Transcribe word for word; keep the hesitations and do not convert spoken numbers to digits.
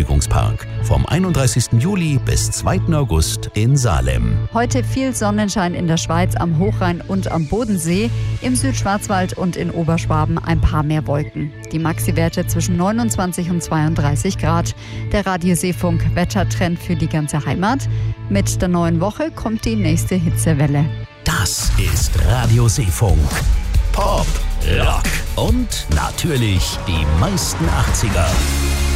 Kindervergnügungspark. Vom einunddreißigsten Juli bis zweiten August in Salem. Heute viel Sonnenschein in der Schweiz, am Hochrhein und am Bodensee. Im Südschwarzwald und in Oberschwaben ein paar mehr Wolken. Die Maxi-Werte zwischen neunundzwanzig und zweiunddreißig Grad. Der Radio Seefunk Wettertrend für die ganze Heimat. Mit der neuen Woche kommt die nächste Hitzewelle. Das ist Radio Seefunk. Pop, Rock und natürlich die meisten achtziger.